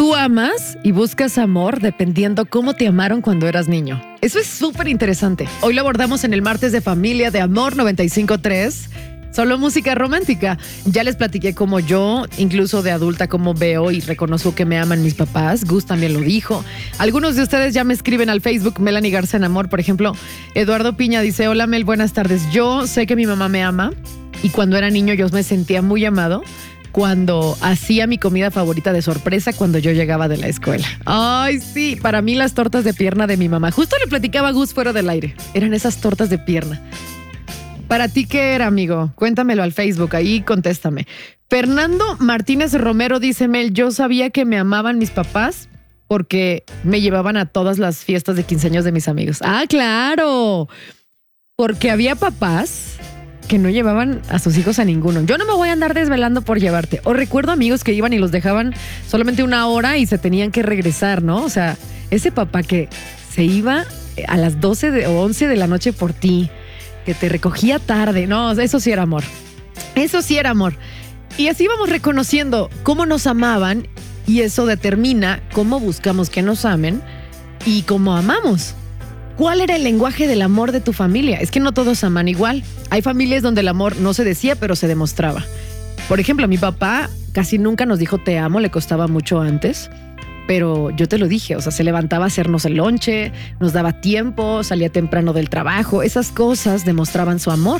Tú amas y buscas amor dependiendo cómo te amaron cuando eras niño. Eso es súper interesante. Hoy lo abordamos en el martes de familia de Amor 95.3. Solo música romántica. Ya les platiqué cómo yo, incluso de adulta, cómo veo y reconozco que me aman mis papás. Gus también lo dijo. Algunos de ustedes ya me escriben al Facebook, Melanie Garza en Amor. Por ejemplo, Eduardo Piña dice, hola Mel, buenas tardes. Yo sé que mi mamá me ama y cuando era niño yo me sentía muy amado cuando hacía mi comida favorita de sorpresa cuando yo llegaba de la escuela. Ay, sí, para mí las tortas de pierna de mi mamá. Justo le platicaba a Gus fuera del aire. Eran esas tortas de pierna. ¿Para ti qué era, amigo? Cuéntamelo al Facebook, ahí contéstame. Fernando Martínez Romero dice, Mel, yo sabía que me amaban mis papás porque me llevaban a todas las fiestas de 15 años de mis amigos. ¡Ah, claro! Porque había papás que no llevaban a sus hijos a ninguno. Yo no me voy a andar desvelando por llevarte. O recuerdo amigos que iban y los dejaban solamente una hora y se tenían que regresar, ¿no? O sea, ese papá que se iba a las 12 o 11 de la noche por ti, que te recogía tarde. No, eso sí era amor. Eso sí era amor. Y así vamos reconociendo cómo nos amaban y eso determina cómo buscamos que nos amen y cómo amamos. ¿Cuál era el lenguaje del amor de tu familia? Es que no todos aman igual. Hay familias donde el amor no se decía, pero se demostraba. Por ejemplo, mi papá casi nunca nos dijo te amo, le costaba mucho antes. Pero yo te lo dije, o sea, se levantaba a hacernos el lonche, nos daba tiempo, salía temprano del trabajo. Esas cosas demostraban su amor.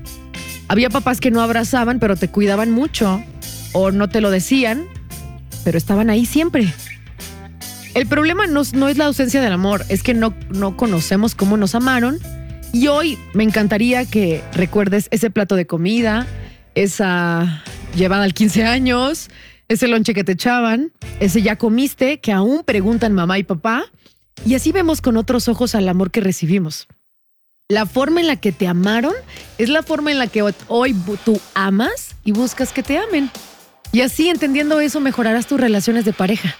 Había papás que no abrazaban, pero te cuidaban mucho. O no te lo decían, pero estaban ahí siempre. El problema no es la ausencia del amor, es que no conocemos cómo nos amaron. Y hoy me encantaría que recuerdes ese plato de comida, esa llevada al 15 años, ese lonche que te echaban, ese ya comiste que aún preguntan mamá y papá. Y así vemos con otros ojos al amor que recibimos. La forma en la que te amaron es la forma en la que hoy tú amas y buscas que te amen. Y así, entendiendo eso, mejorarás tus relaciones de pareja.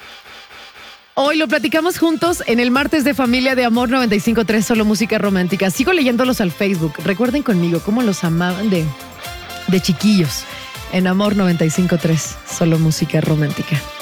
Hoy lo platicamos juntos en el martes de familia de Amor 95.3, solo música romántica. Sigo leyéndolos al Facebook. Recuerden conmigo cómo los amaban de chiquillos en Amor 95.3, solo música romántica.